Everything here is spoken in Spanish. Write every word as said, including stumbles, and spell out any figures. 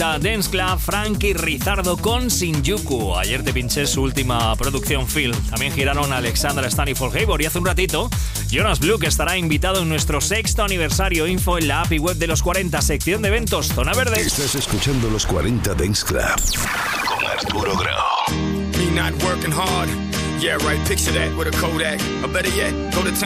Dance Club, Frankie Rizardo con Shinjuku. Ayer te pinché su última producción, Phil. También giraron Alexandra Stan y Paul Hayward. Y hace un ratito, Jonas Blue, que estará invitado en nuestro sexto aniversario. Info en la app y web de los cuarenta, sección de eventos, Zona Verde. Estás escuchando los cuarenta Dance Club con Arturo Grau. Me not working hard. Yeah, right. Picture that with a Kodak. Or better yet, go to